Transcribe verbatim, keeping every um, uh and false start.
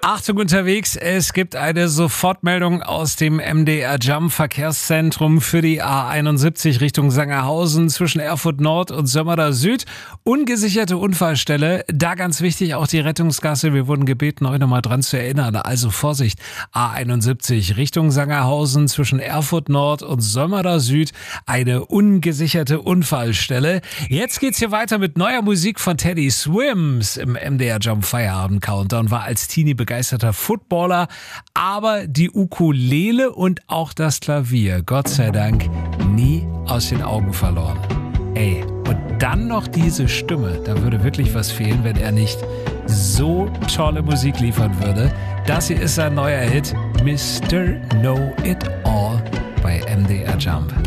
Achtung unterwegs, es gibt eine Sofortmeldung aus dem M D R Jump Verkehrszentrum für die A einundsiebzig Richtung Sangerhausen zwischen Erfurt Nord und Sömmerda Süd. Ungesicherte Unfallstelle, da ganz wichtig auch die Rettungsgasse. Wir wurden gebeten, euch nochmal dran zu erinnern. Also Vorsicht, A einundsiebzig Richtung Sangerhausen zwischen Erfurt Nord und Sömmerda Süd, eine ungesicherte Unfallstelle. Jetzt geht's hier weiter mit neuer Musik von Teddy Swims im M D R Jump Feierabend Countdown. War als Teenie begeisterter Footballer, aber die Ukulele und auch das Klavier, Gott sei Dank, nie aus den Augen verloren. Ey, und dann noch diese Stimme, da würde wirklich was fehlen, wenn er nicht so tolle Musik liefern würde. Das hier ist sein neuer Hit, Mister Know It All bei M D R Jump.